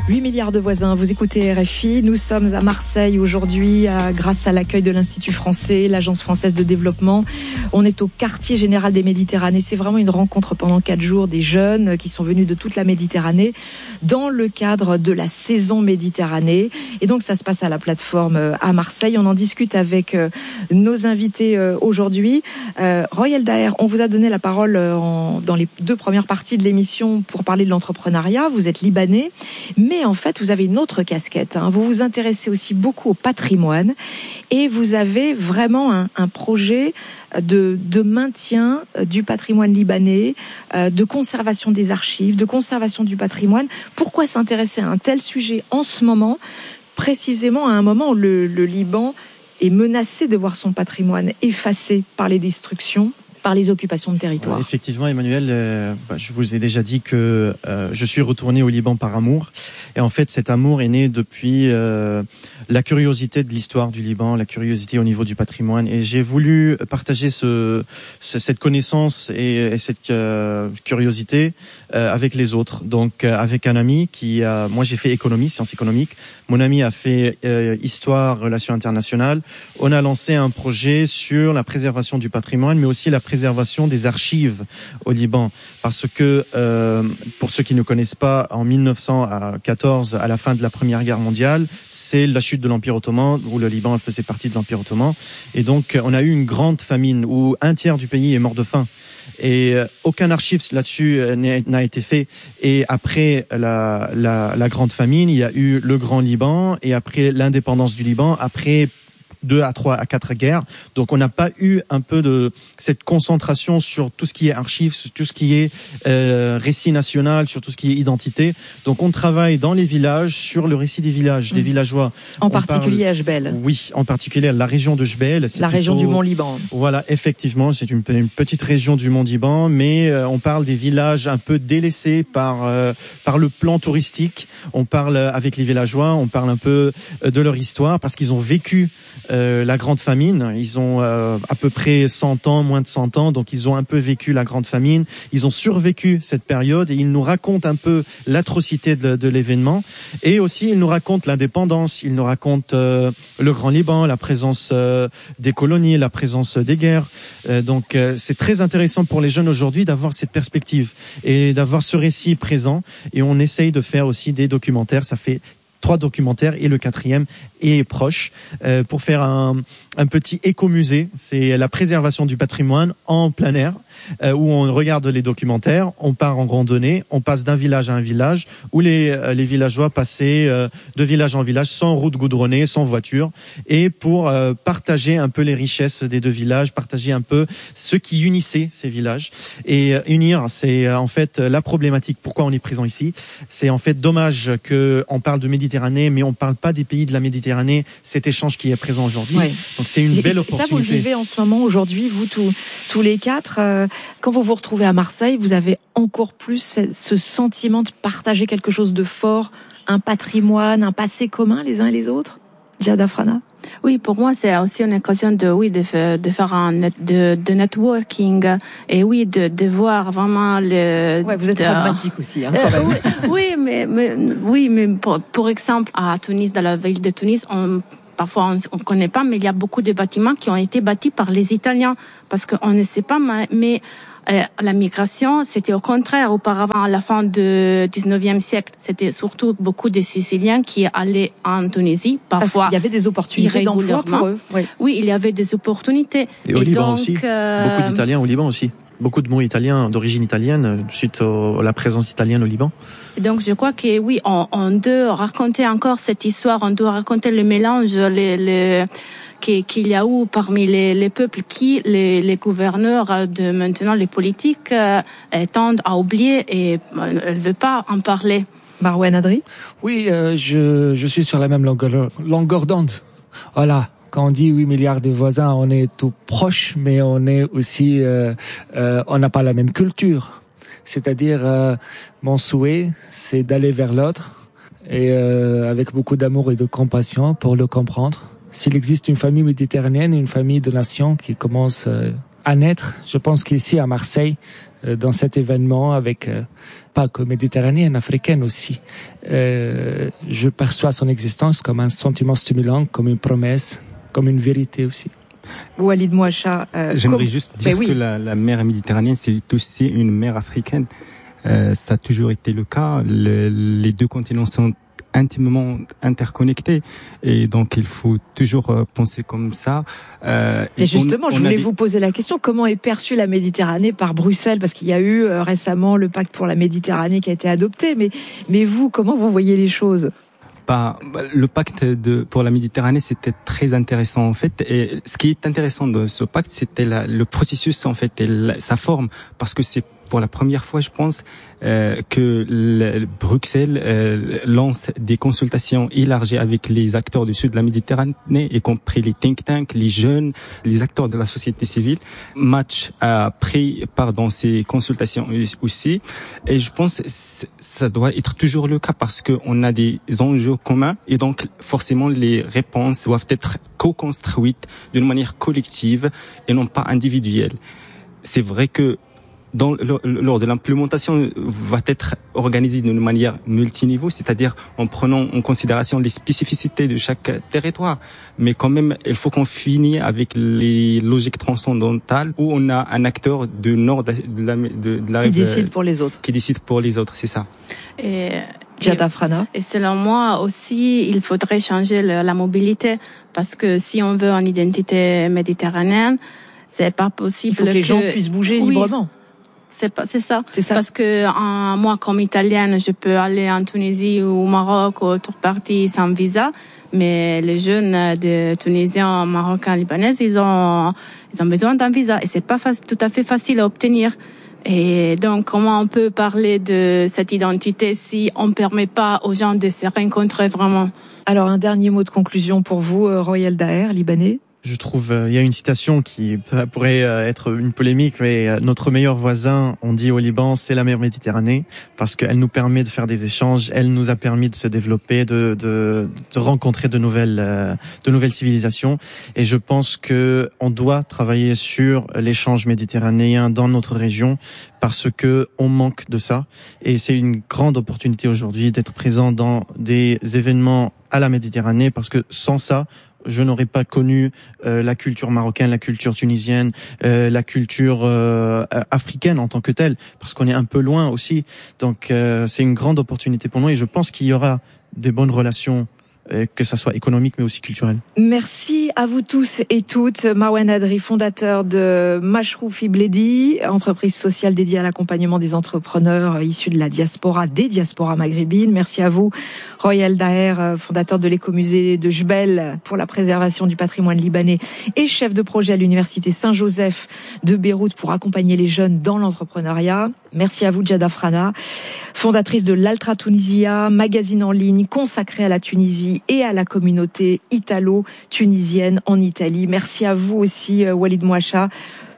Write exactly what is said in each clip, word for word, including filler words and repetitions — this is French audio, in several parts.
huit milliards de voisins, vous écoutez R F I, nous sommes à Marseille aujourd'hui à, grâce à l'accueil de l'Institut français, l'Agence française de développement. On est au quartier général des Méditerranées, c'est vraiment une rencontre pendant quatre jours des jeunes qui sont venus de toute la Méditerranée dans le cadre de la saison Méditerranée. Et donc ça se passe à la plateforme à Marseille, on en discute avec nos invités aujourd'hui. Euh, Royal Daher, on vous a donné la parole en, dans les deux premières parties de l'émission pour parler de l'entrepreneuriat, vous êtes libanais, mais en fait, vous avez une autre casquette. Hein. Vous vous intéressez aussi beaucoup au patrimoine et vous avez vraiment un, un projet de, de maintien du patrimoine libanais, euh, de conservation des archives, de conservation du patrimoine. Pourquoi s'intéresser à un tel sujet en ce moment, précisément à un moment où le, le Liban est menacé de voir son patrimoine effacé par les destructions, par les occupations de territoire? Effectivement, Emmanuel, euh, bah, je vous ai déjà dit que euh, je suis retourné au Liban par amour. Et en fait, cet amour est né depuis euh, la curiosité de l'histoire du Liban, la curiosité au niveau du patrimoine. Et j'ai voulu partager ce, ce, cette connaissance et, et cette euh, curiosité euh, avec les autres. Donc, euh, avec un ami qui a... Moi, j'ai fait économie, sciences économiques. Mon ami a fait euh, histoire, relations internationales. On a lancé un projet sur la préservation du patrimoine, mais aussi la préservation des archives au Liban, parce que euh, pour ceux qui ne connaissent pas, en mille neuf cent quatorze, à la fin de la Première Guerre mondiale, c'est la chute de l'Empire ottoman, où le Liban faisait partie de l'Empire ottoman, et donc on a eu une grande famine où un tiers du pays est mort de faim. Et euh, aucun archive là-dessus euh, n'a été fait. Et après la, la, la grande famine, il y a eu le Grand Liban, et après l'indépendance du Liban, après deux à trois à quatre guerres. Donc on n'a pas eu un peu de cette concentration sur tout ce qui est archives, sur tout ce qui est euh, récit national, sur tout ce qui est identité. Donc on travaille dans les villages sur le récit des villages, mmh. des villageois. En on particulier parle, à Jebel. Oui, en particulier la région de Jebel. La plutôt, région du Mont Liban. Voilà, effectivement, c'est une, une petite région du Mont Liban, mais euh, on parle des villages un peu délaissés par euh, par le plan touristique. On parle avec les villageois, on parle un peu de leur histoire parce qu'ils ont vécu Euh, la grande famine. Ils ont euh, à peu près cent ans, moins de cent ans, donc ils ont un peu vécu la grande famine. Ils ont survécu cette période et ils nous racontent un peu l'atrocité de, de l'événement. Et aussi, ils nous racontent l'indépendance, ils nous racontent euh, le Grand Liban, la présence euh, des colonies, la présence des guerres. Euh, donc, euh, c'est très intéressant pour les jeunes aujourd'hui d'avoir cette perspective et d'avoir ce récit présent. Et on essaye de faire aussi des documentaires. Ça fait trois documentaires et le quatrième est proche euh, pour faire un, un petit écomusée. C'est la préservation du patrimoine en plein air euh, où on regarde les documentaires, on part en randonnée, on passe d'un village à un village où les, euh, les villageois passaient euh, de village en village sans route goudronnée, sans voiture et pour euh, partager un peu les richesses des deux villages, partager un peu ce qui unissait ces villages. Et euh, unir, c'est euh, en fait la problématique. Pourquoi on est présent ici? C'est en fait dommage qu'on parle de Méditerranée, mais on parle pas des pays de la Méditerranée, cet échange qui est présent aujourd'hui. Ouais. Donc c'est une belle opportunité. Ça, vous le vivez en ce moment, aujourd'hui, vous tous, tous les quatre. Euh, quand vous vous retrouvez à Marseille, vous avez encore plus ce sentiment de partager quelque chose de fort, un patrimoine, un passé commun les uns et les autres? Jad Afrana? Oui, pour moi, c'est aussi une occasion de, oui, de, de faire un net, de, de networking et oui, de, de voir vraiment le. Ouais, vous êtes de, pragmatique aussi, hein, euh, quand même. oui, oui, mais, mais, oui, mais pour, pour exemple, à Tunis, dans la ville de Tunis, on, parfois on ne connaît pas, mais il y a beaucoup de bâtiments qui ont été bâtis par les Italiens, parce qu'on ne sait pas, mais Euh, la migration, c'était au contraire. Auparavant, à la fin du dix-neuvième siècle, c'était surtout beaucoup de Siciliens qui allaient en Tunisie. Parfois, il y avait des opportunités d'emploi pour eux. Oui. oui, il y avait des opportunités. Et au Et Liban donc, aussi. Euh... Beaucoup d'Italiens au Liban aussi. Beaucoup de mots italiens, d'origine italienne, suite au, à la présence italienne au Liban. Donc, je crois que oui, on, on doit raconter encore cette histoire. On doit raconter le mélange, les, les qu'il y a eu parmi les, les peuples qui les, les gouverneurs de maintenant les politiques euh, tendent à oublier et euh, ne veulent pas en parler. Marouane Adri? Oui, euh, je, je suis sur la même longueur, longueur d'onde. Voilà. Quand on dit huit milliards de voisins, on est tout proche, mais on est aussi, euh, euh, on n'a pas la même culture. C'est-à-dire, euh, mon souhait, c'est d'aller vers l'autre et euh, avec beaucoup d'amour et de compassion pour le comprendre. S'il existe une famille méditerranéenne, une famille de nations qui commence euh, à naître, je pense qu'ici à Marseille, euh, dans cet événement avec euh, pas que méditerranéenne, africaine aussi. Euh, je perçois son existence comme un sentiment stimulant, comme une promesse, comme une vérité aussi. Walid Mouacha. Euh, J'aimerais comme... juste dire oui. que la, la mer méditerranéenne, c'est aussi une mer africaine. Euh, ça a toujours été le cas. Le, les deux continents sont intimement interconnectés et donc il faut toujours euh, penser comme ça. Euh, et justement, on, on je voulais des... vous poser la question, comment est perçue la Méditerranée par Bruxelles, parce qu'il y a eu euh, récemment le pacte pour la Méditerranée qui a été adopté, mais, mais vous, comment vous voyez les choses ? Bah, le pacte de, pour la Méditerranée, c'était très intéressant en fait. Et ce qui est intéressant de ce pacte, c'était la, le processus en fait et la, sa forme, parce que c'est pour la première fois, je pense, euh, que le, Bruxelles euh, lance des consultations élargies avec les acteurs du sud de la Méditerranée, y compris les think tanks, les jeunes, les acteurs de la société civile. Match a pris part dans ces consultations aussi. Et je pense que ça doit être toujours le cas parce qu'on a des enjeux communs et donc forcément les réponses doivent être co-construites d'une manière collective et non pas individuelle. C'est vrai que dans, lors de l'implémentation va être organisée d'une manière multiniveau, c'est-à-dire en prenant en considération les spécificités de chaque territoire. Mais quand même, il faut qu'on finisse avec les logiques transcendantales où on a un acteur du nord de la, de, de la qui décide pour les autres. Qui décide pour les autres, c'est ça. Et Giada Frana. Et selon moi aussi, il faudrait changer le, la mobilité parce que si on veut une identité méditerranéenne, c'est pas possible. Il faut que, que les gens puissent bouger oui. librement. C'est pas, c'est ça. C'est ça. Parce que en, moi, comme italienne, je peux aller en Tunisie ou au Maroc ou autre partie sans visa. Mais les jeunes de Tunisiens, Marocains, Libanais, ils ont, ils ont besoin d'un visa et c'est pas facile, tout à fait facile à obtenir. Et donc, comment on peut parler de cette identité si on ne permet pas aux gens de se rencontrer vraiment? Alors, un dernier mot de conclusion pour vous, Royal Daher, libanais. Je trouve, euh, il y a une citation qui pourrait euh, être une polémique, mais euh, notre meilleur voisin, on dit au Liban, c'est la mer Méditerranée, parce qu'elle nous permet de faire des échanges, elle nous a permis de se développer, de, de, de rencontrer de nouvelles, euh, de nouvelles civilisations. Et je pense que on doit travailler sur l'échange méditerranéen dans notre région, parce que on manque de ça. Et c'est une grande opportunité aujourd'hui d'être présent dans des événements à la Méditerranée, parce que sans ça, je n'aurais pas connu euh, la culture marocaine, la culture tunisienne, euh, la culture euh, africaine en tant que telle, parce qu'on est un peu loin aussi. Donc euh, c'est une grande opportunité pour nous et je pense qu'il y aura des bonnes relations, que ça soit économique mais aussi culturel. Merci à vous tous et toutes. Marwan Adri, fondateur de Mashroufi Bledi, entreprise sociale dédiée à l'accompagnement des entrepreneurs issus de la diaspora, des diasporas maghrébines. Merci à vous, Royal Daher, fondateur de l'écomusée de Jbel pour la préservation du patrimoine libanais et chef de projet à l'université Saint-Joseph de Beyrouth pour accompagner les jeunes dans l'entrepreneuriat. Merci à vous, Giada Frana, fondatrice de l'Altra Tunisia, magazine en ligne consacré à la Tunisie et à la communauté italo-tunisienne en Italie. Merci à vous aussi, Walid Mouacha,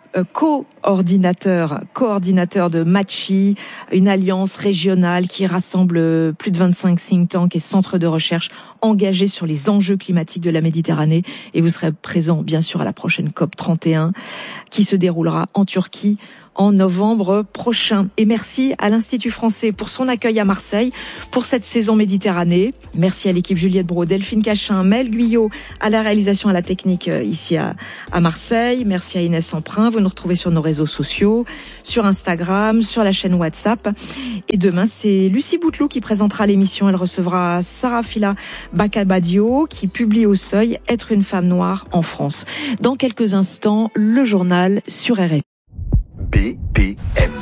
coordinateur, coordinateur de Matchi, une alliance régionale qui rassemble plus de vingt-cinq think tanks et centres de recherche engagés sur les enjeux climatiques de la Méditerranée. Et vous serez présent, bien sûr, à la prochaine C O P trente et un qui se déroulera en Turquie en novembre prochain. Et merci à l'Institut français pour son accueil à Marseille pour cette saison Méditerranée. Merci à l'équipe Juliette Brault, Delphine Cachin, Mel Guyot à la réalisation, à la technique ici à, à Marseille. Merci à Inès Emprunt. Vous nous retrouvez sur nos réseaux sociaux, sur Instagram, sur la chaîne WhatsApp. Et demain, c'est Lucie Bouteloup qui présentera l'émission. Elle recevra Sarah Fila Bakabadio qui publie au Seuil « Être une femme noire en France ». Dans quelques instants, le journal sur R F I. B P M.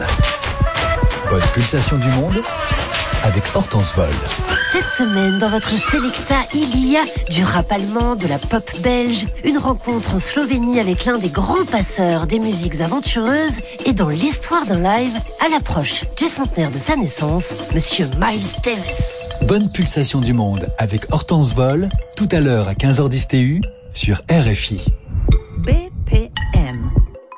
Bonne pulsation du monde avec Hortense Vol. Cette semaine, dans votre Selecta, il y a du rap allemand, de la pop belge, une rencontre en Slovénie avec l'un des grands passeurs des musiques aventureuses et dans l'histoire d'un live à l'approche du centenaire de sa naissance, Monsieur Miles Davis. Bonne pulsation du monde avec Hortense Vol, tout à l'heure à quinze heures dix T U sur R F I. B P M.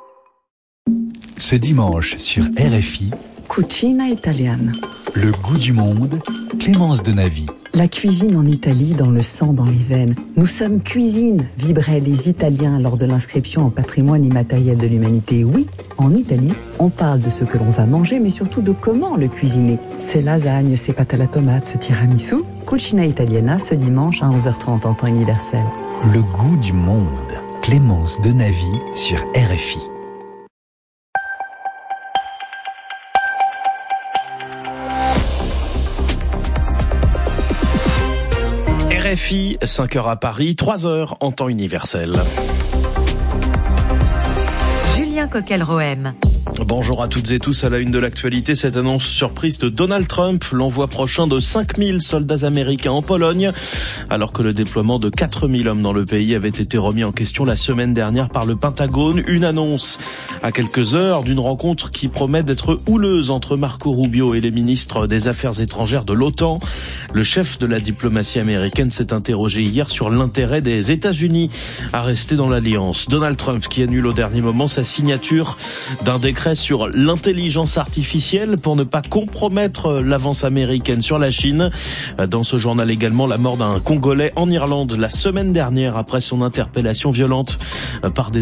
Ce dimanche sur R F I, Cucina italiana. Le goût du monde, Clémence Denavi. La cuisine en Italie dans le sang, dans les veines. Nous sommes cuisine, vibraient les Italiens lors de l'inscription au patrimoine immatériel de l'humanité. Oui, en Italie, on parle de ce que l'on va manger, mais surtout de comment le cuisiner. Ces lasagnes, ces pâtes à la tomate, ce tiramisu. Cucina Italiana, ce dimanche à onze heures trente en temps universel. Le goût du monde. Clémence Denavi sur R F I. R F I, cinq heures à Paris, trois heures en temps universel. Julien Coquel-Rohem. Bonjour à toutes et tous. À la une de l'actualité, cette annonce surprise de Donald Trump, l'envoi prochain de cinq mille soldats américains en Pologne, alors que le déploiement de quatre mille hommes dans le pays avait été remis en question la semaine dernière par le Pentagone. Une annonce à quelques heures d'une rencontre qui promet d'être houleuse entre Marco Rubio et les ministres des Affaires étrangères de l'OTAN. Le chef de la diplomatie américaine s'est interrogé hier sur l'intérêt des États-Unis à rester dans l'alliance. Donald Trump qui annule au dernier moment sa signature d'un décret sur l'intelligence artificielle pour ne pas compromettre l'avance américaine sur la Chine. Dans ce journal également, la mort d'un Congolais en Irlande la semaine dernière après son interpellation violente par des